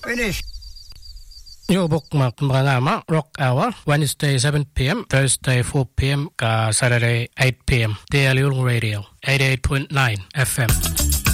Finish. Yung bookmark mga Rock Hour, Wednesday 7 p.m., Thursday 4 p.m., Saturday 8 p.m. Daily Radio, 88.9 FM.